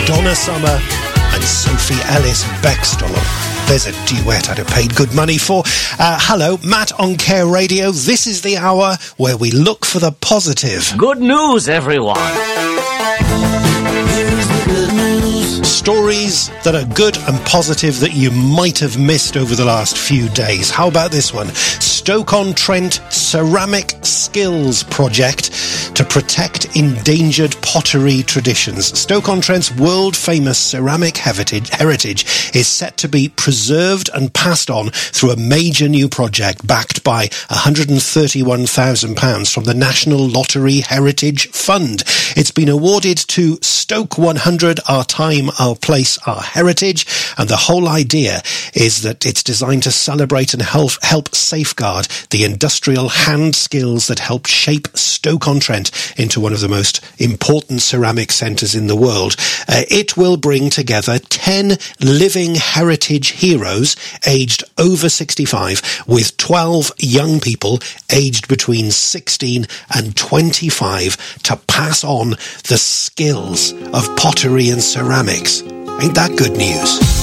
Donna Summer and Sophie Ellis Bextor. There's a duet I'd have paid good money for. Hello, Matt on Care Radio. This is the hour where we look for the positive. Good news, everyone. Stories that are good and positive that you might have missed over the last few days. How about this one? Stoke-on-Trent Ceramic Skills Project to protect endangered pottery traditions. Stoke-on-Trent's world-famous ceramic heritage is set to be preserved and passed on through a major new project backed by £131,000 from the National Lottery Heritage Fund. It's been awarded to Stoke 100, Our Time, Our Place, Our Heritage, and the whole idea is that it's designed to celebrate and help safeguard the industrial hand skills that help shape Stoke-on-Trent into one of the most important ceramic centres in the world. It will bring together 10 living heritage heroes aged over 65 with 12 young people aged between 16 and 25 to pass on the skills of pottery and ceramics. Ain't that good news?